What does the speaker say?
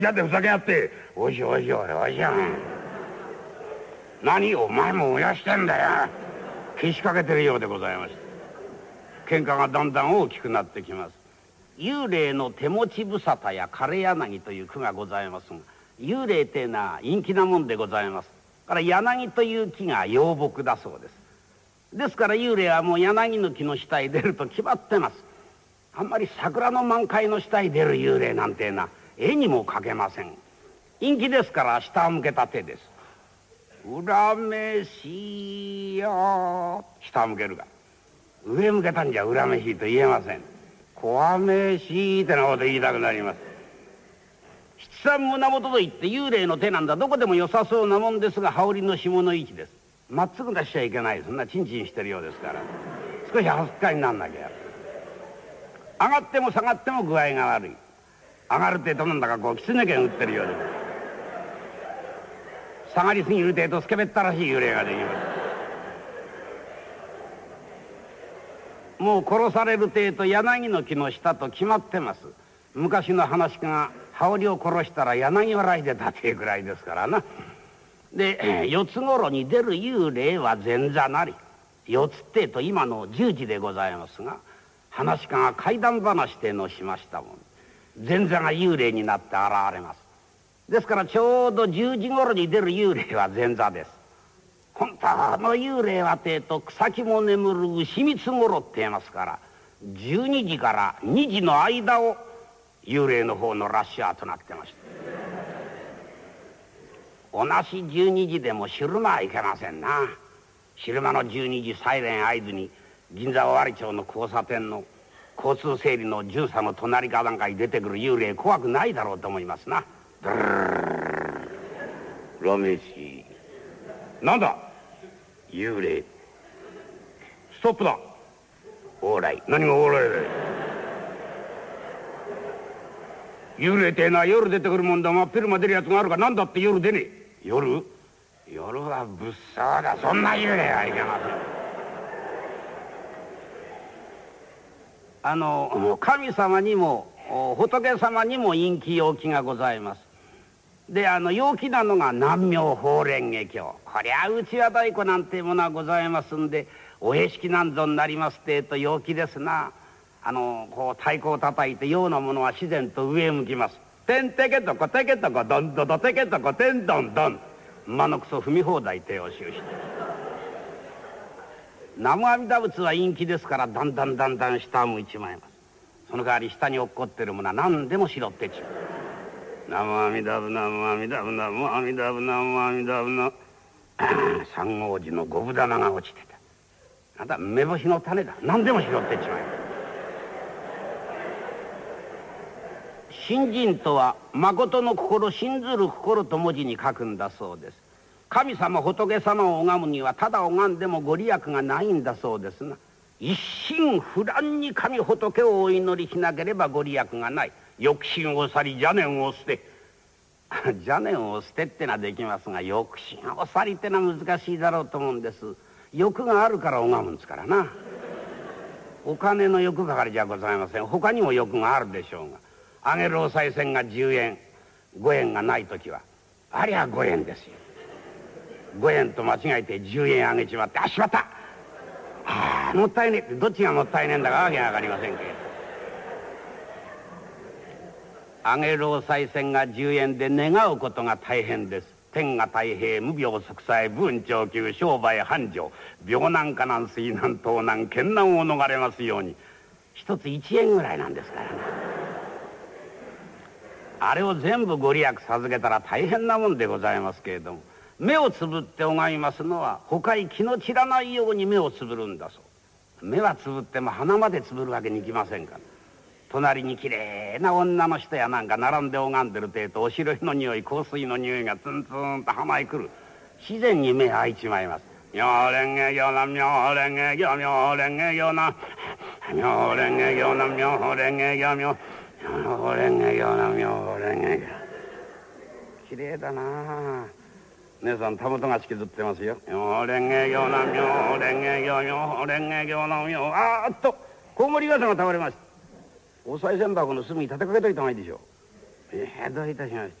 やってふざけやって、おいしいおいしいおいしい。何お前も燃やしてんだよ。けしかけてるようでございました。喧嘩がだんだん大きくなってきます。幽霊の手持ち無沙汰や枯柳という句がございますが、幽霊っていうのは陰気なもんでございます。から柳という木が陽木だそうです。ですから幽霊はもう柳の木の下へ出ると決まってます。あんまり桜の満開の下へ出る幽霊なんていうのは絵にも描けません。陰気ですから下を向けた手です。恨めしや下を向けるが、上向けたんじゃ恨めしいと言えません。こわめしいってなこと言いたくなります。七三胸元といって幽霊の手なんだ。どこでも良さそうなもんですが、羽織の下の位置です。まっすぐ出しちゃいけない。そんなチンチンしてるようですから、少しはすっかになんなきゃ。上がっても下がっても具合が悪い。上がる程度なんだかこう狐剣打ってるようで、下がりすぎる程度スケベったらしい幽霊ができます。もう殺される程度柳の木の下と決まってます。昔の話が羽織を殺したら柳笑いでたっていうくらいですからな。で四つ頃に出る幽霊は前座なり。四つってと今の10時でございますが、話家が怪談話ってのをしましたもん。前座が幽霊になって現れます。ですからちょうど10時頃に出る幽霊は前座です。本当の幽霊はてと草木も眠る牛三つ頃って言いますから、12時から2時の間を幽霊の方のラッシュアーとなってました。同じ12時でも昼間はいけませんな。昼間の12時サイレン合図に銀座尾張町の交差点の交通整理の巡査の隣かなんかに出てくる幽霊怖くないだろうと思いますな。ドルルルルラメシなんだ幽霊。ストップだ。オーライ。何がオーライだよ。幽霊ってのは夜出てくるもんだ。真っ昼間出るやつがあるか。なんだって夜出ねえ。夜は物騒だ。そんな幽霊はいけません。神様にも仏様にも陰気陽気がございます。で陽気なのが南明法蓮華経。こりゃうちわ太鼓なんていうものはございますんで、おへしきなんぞになりますってと陽気ですな。こう太鼓を叩いてようなものは自然と上へ向きます。てんてけとこてけとこどんどどてけとこてんどんどん。馬のくそ踏み放題手を収して、南無阿弥陀仏は陰気ですからだんだんだんだん下を向いちまいます。その代わり下に落っこってるものは何でも拾ってちまう。南無阿弥陀仏南無阿弥陀仏南無阿弥陀仏南無阿弥陀仏の三王子の五分玉が落ちてた。あんた目星の種だ。何でも拾ってちまいます。信心とは誠の心、信ずる心と文字に書くんだそうです。神様仏様を拝むにはただ拝んでもご利益がないんだそうですな。一心不乱に神仏をお祈りしなければご利益がない。欲心を去り邪念を捨て邪念を捨てってのはできますが、欲心を去りってのは難しいだろうと思うんです。欲があるから拝むんですからな。お金の欲ばかりじゃございません。他にも欲があるでしょうが、あげるお賽銭が10円5円がない時はありゃ5円ですよ。5円と間違えて10円あげちまって、あしまった、もったいねえって、どっちがもったいねえんだかわけが分かりませんけど、あげるお賽銭が10円で願うことが大変です。天下太平無病息災武運長久商売繁盛、病難火難水難盗難健難を逃れますように。一つ1円ぐらいなんですからね。あれを全部ご利益授けたら大変なもんでございますけれども、目をつぶって拝みますのは他に気の散らないように目をつぶるんだそう。目はつぶっても鼻までつぶるわけにいきませんから、隣にきれいな女の人やなんか並んで拝んでるてえと、お白火の匂い香水の匂いがツンツンと鼻へ来る。自然に目が開いちまいます。妙蓮華経な妙蓮華経妙蓮華経な妙蓮華経な妙蓮華経妙蓮華経な妙蓮華経。きれいだなあ。姉さんたもとが引きずってますよ。妙蓮華経な妙蓮華経妙蓮華経な妙。あーっとコウモリ傘が倒れました。お賽銭箱の隅に立てかけといた方がいいでしょう。 どういたしまして。